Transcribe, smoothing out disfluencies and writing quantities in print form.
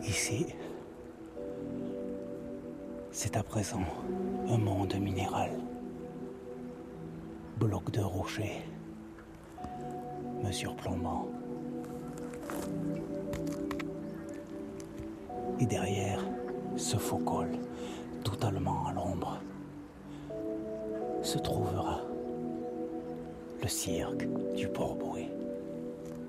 Ici, c'est à présent un monde minéral. Blocs de rochers, me surplombant. Et derrière, ce faux col, totalement à l'ombre, se trouvera le cirque du Port-Bouët.